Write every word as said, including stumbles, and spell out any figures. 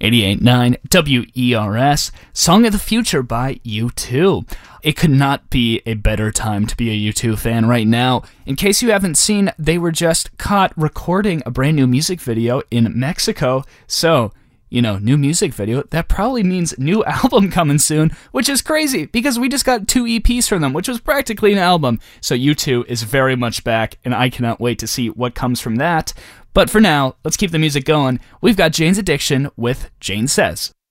eighty-eight point nine W E R S, Song of the Future by U two. It could not be a better time to be a U two fan right now. In case you haven't seen, they were just caught recording a brand new music video in Mexico, so... you know, new music video, that probably means new album coming soon, which is crazy because we just got two E Ps from them, which was practically an album. So U two is very much back, and I cannot wait to see what comes from that. But for now, let's keep the music going. We've got Jane's Addiction with Jane Says.